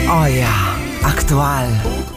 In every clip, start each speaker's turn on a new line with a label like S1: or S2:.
S1: Aktual.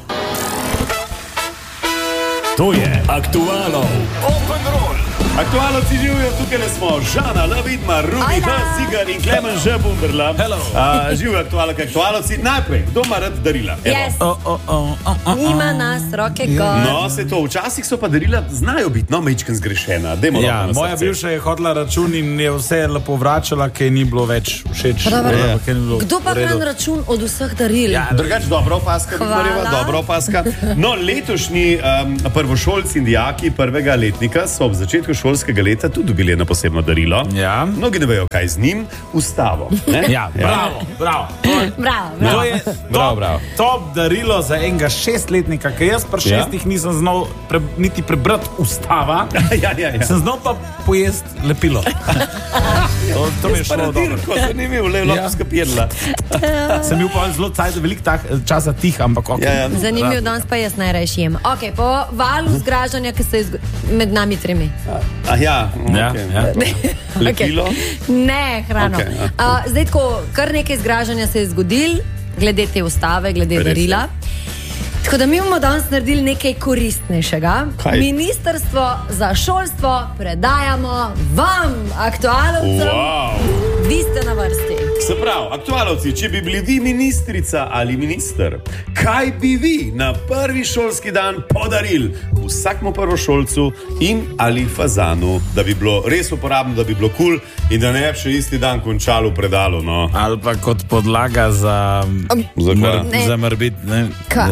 S2: To je Aktualov Open Roll.
S3: Aktualci živijo, tukaj smo Žana, Lavidma, Rudi, Cigar in Klemen Žebumberla. Živijo aktualci. Najprej, kdo ima rad darila?
S4: Yes. Nima nas roke gor.
S3: No, se to, včasih so pa darila, znajo biti, no, mečken zgrešena.
S5: Moja bivša je hodila račun in je vse lepo vračala, ker ni bilo več všeč.
S4: Kdo pa hran račun od vseh daril?
S3: Ja, drugače, dobra opaska, dobra opaska. No, letošnji prvošolci in dijaki prvega letnika so ob začetku šolskega leta tudi dobili eno posebno darilo.
S5: Ja.
S3: Mnogi ne vejo, kaj z njim. Ustavo. Ne?
S5: Ja, bravo. To je top darilo za enega 6-letnika, ker jaz pri 6 nisem znal niti prebrati ustava.
S3: Ja.
S5: Sem znal pa pojesti lepilo. To mi je šlo dobro.
S3: Zanimivo, lopska pirla.
S5: Sem bil pa zelo veliko časa tih, ampak ok.
S4: Zanimivo, danes pa jaz najrajši jem. Ok, po valu zgražanja, ki se med nami tremi.
S3: Lepilo?
S4: Ne, hrano. Zdaj tako, kar nekaj zgražanja se je zgodil, glede te ustave, glede darila. Tako da mi bomo danes naredili nekaj koristnejšega. Ministrstvo za šolstvo predajamo vam, aktualovcem. Vi ste na vrsti.
S3: Se pravi, aktualovci, če bi bili vi ministrica ali minister, kaj bi vi na prvi šolski dan podarili vsakmu prvošolcu in ali fazanu, da bi bilo res uporabno, da bi bilo kul in da ne bi še isti dan končalo v predalu, no?
S5: Ali pa kot podlaga za morbit, ne?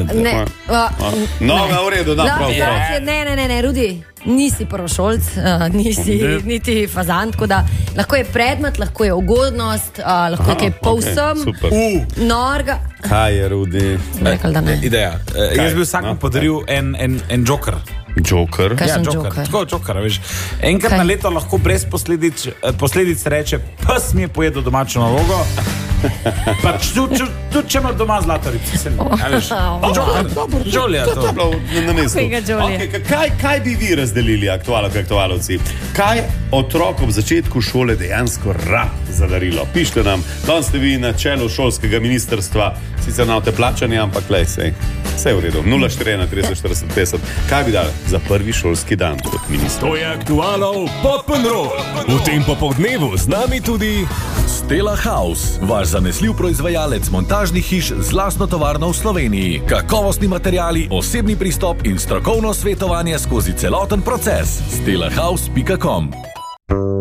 S3: No, v redu, da, prav.
S4: Ne, Rudi, nisi prvošolc, nisi niti fazan, tako da lahko je predmet, lahko je ugodnost, lahko je kaj povsem norga.
S3: Kaj je, Rudi?
S4: Rekl, da ne.
S5: Ideja. Jaz bi vsakmu podaril en joker.
S3: Joker?
S4: Kaj sem joker?
S5: Tako joker, veš. Enkrat na leto lahko brez posledic reče, pes mi je pojedel domačo nalogo. Pa tudi če ima doma zlatarice, se mi. Jolija to.
S3: To je bilo na mestu. Kaj bi vi razdelili, aktualovci? Kaj otrok ob začetku šole dejansko rad za darilo? Pišite nam, danes ste vi na čelu šolskega ministrstva, sicer na te plačanje, ampak lej, vse je v redu. 041 30 40 50. Kaj bi dali za prvi šolski dan kot minister?
S2: To je Aktualov Open Roll. V tem popoldnevu z nami tudi Stella House, vaš zanesljiv proizvajalec montažnih hiš z lastno tovarno v Sloveniji. Kakovostni materiali, osebni pristop in strokovno svetovanje skozi celoten proces. stellahouse.com